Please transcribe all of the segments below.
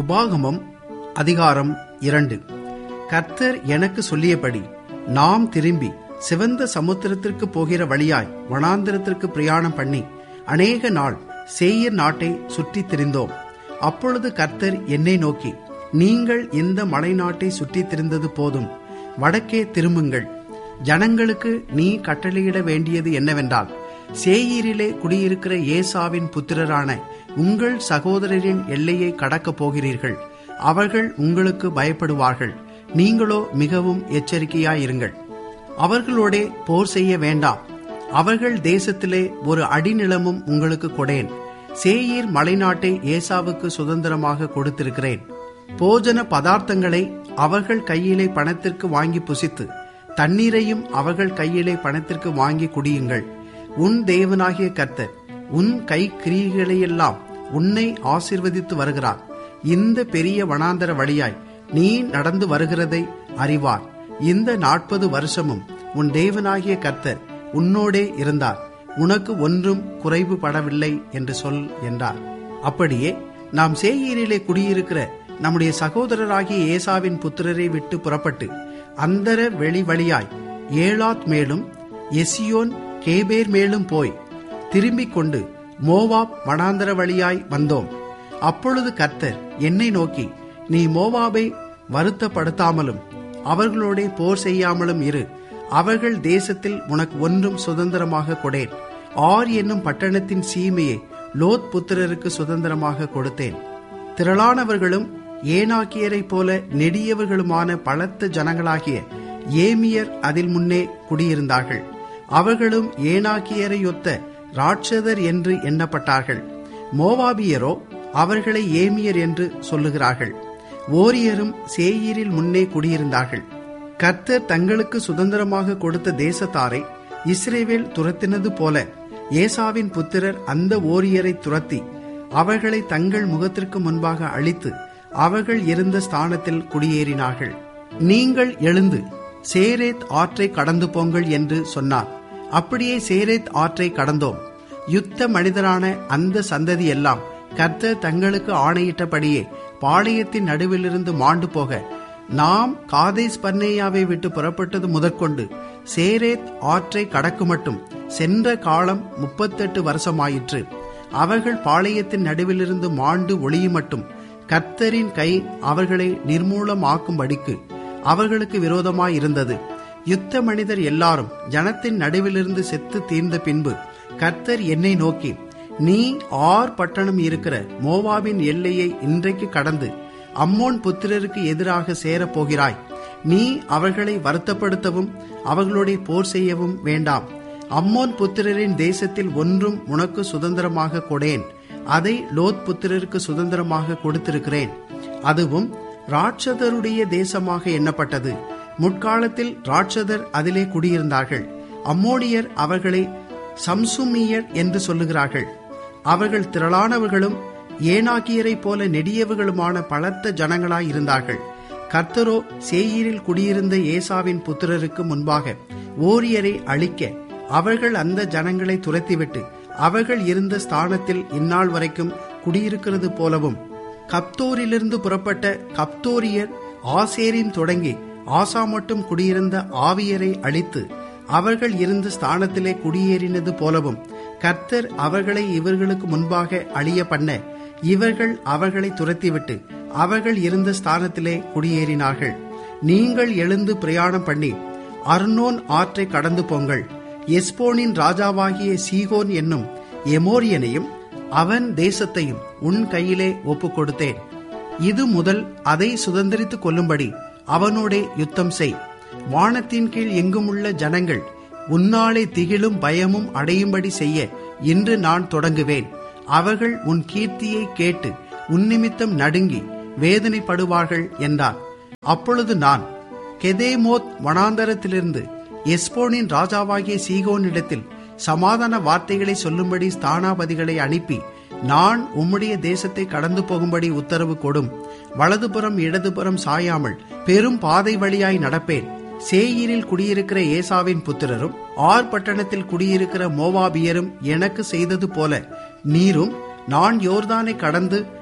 உபாகமம் அதிகாரம் 2. கர்த்தர் எனக்கு சொல்லியபடி நாம் திரும்பி சிவந்த சமுத்திரத்திற்கு போகிற வழியாய் வனாந்திரத்திற்கு பிரயாணம் பண்ணி அநேக நாள் சேயீர் நாட்டை சுற்றித் திரிந்தோம். அப்பொழுது கர்த்தர் என்னை நோக்கி, நீங்கள் இந்த மலை நாட்டை சுற்றித் திரிந்தது போதும், வடக்கே திரும்புங்கள். ஜனங்களுக்கு நீ கட்டளையிட வேண்டியது என்னவென்றால், சேயீரிலே குடியிருக்கிற ஏசாவின் புத்திரரான உங்கள் சகோதரரின் எல்லையை கடக்கப் போகிறீர்கள். அவர்கள் உங்களுக்கு பயப்படுவார்கள். நீங்களோ மிகவும் எச்சரிக்கையாயிருங்கள். அவர்களோடே போர் செய்ய வேண்டாம். அவர்கள் தேசத்திலே ஒரு அடிநிலமும் உங்களுக்கு கொடேன். சேயீர் மலைநாட்டை ஏசாவுக்கு சுதந்திரமாக கொடுத்திருக்கிறேன். போஜன பதார்த்தங்களை அவர்கள் கையிலே பணத்திற்கு வாங்கி புசித்து, தண்ணீரையும் அவர்கள் கையிலே பணத்திற்கு வாங்கி குடியுங்கள். உன் தேவனாகிய கர்த்தர் உன் கை கிரியைகளையெல்லாம் உன்னை ஆசீர்வதித்து வருகிறார். இந்த பெரிய வனாந்தர வழியாய் நீ நடந்து வருகிறதை அறிவார். இந்த 40 வருஷமும் உன் தேவனாகிய கர்த்தர் உன்னோடே இருந்தார். உனக்கு ஒன்றும் குறைவுபடவில்லை என்று சொல் என்றார். அப்படியே நாம் சேயீரிலே குடியிருக்கிற நம்முடைய சகோதரராகிய ஏசாவின் புத்திரரை விட்டு புறப்பட்டு அந்தர வெளி வழியாய் ஏலாத் மேலும் எசியோன் கேபேர் மேலும் போய் திரும்பிக் கொண்டு மோவாப் வனாந்தர வழியாய் வந்தோம். அப்பொழுது கர்த்தர் என்னை நோக்கி, நீ மோவாபை வருத்தப்படுத்தாமலும் அவர்களோட போர் செய்யாமலும் இரு. அவர்கள் தேசத்தில் உனக்கு ஒன்றும் சுதந்திரமாக கொடேன். ஆர் என்னும் பட்டணத்தின் சீமையை லோத் புத்திரருக்கு சுதந்திரமாக கொடுத்தேன். திரளானவர்களும் ஏனாக்கியரை போல நெடியவர்களுமான பலத்த ஜனங்களாகிய ஏமியர் அதில் முன்னே குடியிருந்தார்கள். அவர்களும் ஏனாக்கியரையொத்த ராட்சதர் என்று எண்ணப்பட்டார்கள். மோவாபியரோ அவர்களை ஏமியர் என்று சொல்லுகிறார்கள். ஓரியரும் சேயீரில் முன்னே குடியிருந்தார்கள். கர்த்தர் தங்களுக்கு சுதந்திரமாக கொடுத்த தேசத்தாரை இஸ்ரவேல் துரத்தினது போல ஏசாவின் புத்திரர் அந்த ஓரியரை துரத்தி அவர்களை தங்கள் முகத்திற்கு முன்பாக அழித்து அவர்கள் இருந்த ஸ்தானத்தில் குடியேறினார்கள். நீங்கள் எழுந்து சேரேத் ஆற்றை கடந்து போங்கள் என்று சொன்னார். அப்படியே சேரேத் ஆற்றை கடந்தோம். யுத்த மனிதரான அந்த சந்ததி எல்லாம் கர்த்தர் தங்களுக்கு ஆணையிட்டபடியே பாளையத்தின் நடுவிலிருந்து மாண்டு போக, நாம் காதேஸ் பர்னேயாவை விட்டு புறப்பட்டது முதற்கொண்டு சேரேத் ஆற்றை கடக்கு மட்டும் சென்ற காலம் 38 வருஷமாயிற்று. அவர்கள் பாளையத்தின் நடுவிலிருந்து மாண்டு ஒளியும் மட்டும் கர்த்தரின் கை அவர்களை நிர்மூலமாக்கும்படிக்கு அவர்களுக்கு விரோதமாயிருந்தது. யுத்த மனிதர் எல்லாரும் ஜனத்தின் நடுவிலிருந்து செத்து தீர்ந்த பின்பு கர்த்தர் என்னை நோக்கி, நீ ஆர் பட்டணம் இருக்கிற மோவாபின் எல்லையை இன்றைக்கு கடந்து அம்மோன் புத்திரருக்கு எதிராக சேரப்போகிறாய். நீ அவர்களை வருத்தப்படுத்தவும் அவர்களுடைய போர் செய்யவும் வேண்டாம். அம்மோன் புத்திரரின் தேசத்தில் ஒன்றும் உனக்கு சுதந்திரமாக கொடேன். அதை லோத் புத்திரருக்கு சுதந்திரமாக கொடுத்திருக்கிறேன். அதுவும் ராட்சதருடைய தேசமாக எண்ணப்பட்டது. முற்காலத்தில் ராட்சதர் அதிலே குடியிருந்தார்கள். அம்மோனியர் அவர்களை சம்சுமியர் என்று சொல்லுகிறார்கள். அவர்கள் திரளானவர்களும் ஏனாக்கியரை போல நெடியவர்களுமான பலத்த ஜனங்களாயிருந்தார்கள். கர்த்தரோ சேயீரில் குடியிருந்த ஏசாவின் புத்திரருக்கு முன்பாக ஓரியரை அழிக்க அவர்கள் அந்த ஜனங்களை துரத்திவிட்டு அவர்கள் இருந்த ஸ்தானத்தில் இந்நாள் வரைக்கும் குடியிருக்கிறது போலவும், கப்தோரிலிருந்து புறப்பட்ட கப்தோரியர் ஆசேரின் தொடங்கி ஆசா மட்டும் குடியிருந்த ஆவியரை அழித்து அவர்கள் இருந்த ஸ்தானத்திலே குடியேறினது போலவும் கர்த்தர் அவர்களை இவர்களுக்கு முன்பாக அழிய பண்ண இவர்கள் அவர்களை துரத்திவிட்டு அவர்கள் இருந்த ஸ்தானத்திலே குடியேறினார்கள். நீங்கள் எழுந்து பிரயாணம் பண்ணி அர்னோன் ஆற்றை கடந்து போங்கள். எஸ்போனின் ராஜாவாகிய சீகோன் என்னும் எமோரியனையும் அவன் தேசத்தையும் உன் கையிலே ஒப்புக் கொடுத்தேன். இது முதல் அதை சுதந்திரித்துக் கொள்ளும்படி அவனோடே யுத்தம் செய். வானத்தின் கீழ் எங்குமுள்ள ஜனங்கள் உன்னாலே திகிலும் பயமும் அடையும்படி செய்ய இன்று நான் தொடங்குவேன். அவர்கள் உன் கீர்த்தியை கேட்டு உன்னிமித்தம் நடுங்கி வேதனைப்படுவார்கள் என்றார். அப்பொழுது நான் கெதேமோத் வனாந்தரத்திலிருந்து எஸ்போனின் ராஜாவாகிய சீகோனிடத்தில் சமாதான வார்த்தைகளை சொல்லும்படி ஸ்தானாபதிகளை அனுப்பி, நான் உம்முடைய தேசத்தை கடந்து போகும்படி உத்தரவு கொடும். வலதுபுறம் இடதுபுறம் சாயாமல் பெரும் பாதை வழியாய் நடப்பேன். சேயீரில் குடியிருக்கிற ஏசாவின் புத்திரரும் ஆர் பட்டணத்தில் குடியிருக்கிற மோவாபியரும் எனக்கு செய்தது போல நீரும் நான் யோர்தானை கடந்து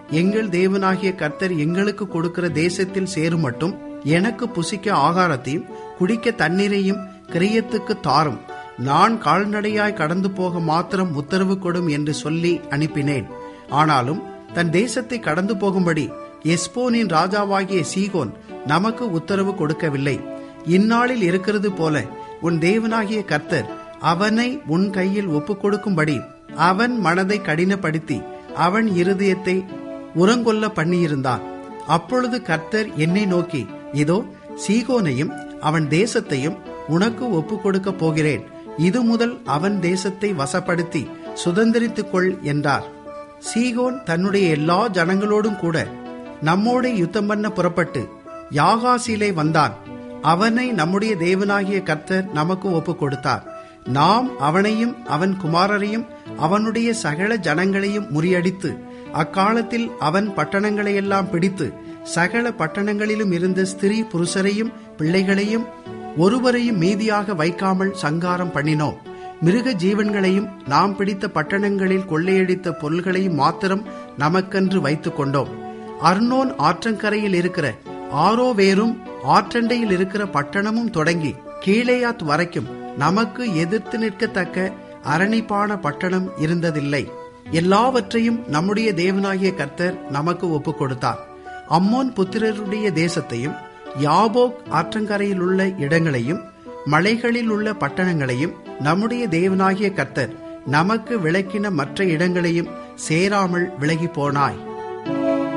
எங்கள் தேவனாகிய கர்த்தர் எங்களுக்கு கொடுக்கிற தேசத்தில் சேரும் மட்டும் எனக்கு புசிக்க ஆகாரத்தையும் குடிக்க தண்ணீரையும் கிரியத்துக்கு தாரும். நான் கால்நடையாய் கடந்து போக மாத்திரம் உத்தரவு கொடும் என்று சொல்லி அனுப்பினேன். ஆனாலும் தன் தேசத்தை கடந்து போகும்படி எஸ்போனின் ராஜாவாகிய சீகோன் நமக்கு உத்தரவு கொடுக்கவில்லை. இந்நாளில் இருக்கிறது போல உன் தேவனாகிய கர்த்தர் அவனை உன் கையில் ஒப்புக் கொடுக்கும்படி அவன் மனதை கடினப்படுத்தி அவன் இருதயத்தை உரங்கொள்ள பண்ணியிருந்தான். அப்பொழுது கர்த்தர் என்னை நோக்கி, இதோ சீகோனையும் அவன் தேசத்தையும் உனக்கு ஒப்புக் கொடுக்க போகிறேன். இது முதல் அவன் தேசத்தை வசப்படுத்தி சுதந்திரித்துக் கொள் என்றார். சீகோன் தன்னுடைய எல்லா ஜனங்களோடும் கூட நம்மோட யுத்தம் பண்ண புறப்பட்டு யாகாசிலே வந்தான். அவனை நம்முடைய தேவனாகிய கர்த்தர் நமக்கு ஒப்புக் கொடுத்தார். நாம் அவனையும் அவன் குமாரரையும் அவனுடைய சகல ஜனங்களையும் முறியடித்து அக்காலத்தில் அவன் பட்டணங்களையெல்லாம் பிடித்து சகல பட்டணங்களிலும் இருந்த ஸ்திரீ புருஷரையும் பிள்ளைகளையும் ஒருவரையும் மீதியாக வைக்காமல் சங்காரம் பண்ணினோம். மிருக ஜீவன்களையும் நாம் பிடித்த பட்டணங்களில் கொள்ளையடித்த பொருள்களையும் மாத்திரம் நமக்கென்று வைத்துக் கொண்டோம். அர்னோன் ஆற்றங்கரையில் இருக்கிற ஆரோவேரும் ஆற்றண்டையில் இருக்கிற பட்டணமும் தொடங்கி கீலேயாத் வரைக்கும் நமக்கு எதிர்த்து நிற்கத்தக்க அரணிப்பான பட்டணம் இருந்ததில்லை. எல்லாவற்றையும் நம்முடைய தேவனாகிய கர்த்தர் நமக்கு ஒப்புக் கொடுத்தார். அம்மோன் புத்திரருடைய தேசத்தையும் யாபோக் ஆற்றங்கரையில் உள்ள இடங்களையும் மலைகளில் உள்ள பட்டணங்களையும் நம்முடைய தேவனாகிய கர்த்தர் நமக்கு விளக்கின மற்ற இடங்களையும் சேராமல் விலகி போனாய்.